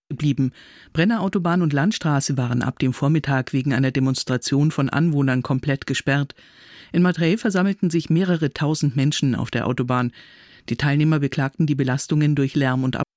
geblieben. Brenner Autobahn und Landstraße waren ab dem Vormittag wegen einer Demonstration von Anwohnern komplett gesperrt. In Matrei versammelten sich mehrere tausend Menschen auf der Autobahn. Die Teilnehmer beklagten die Belastungen durch Lärm und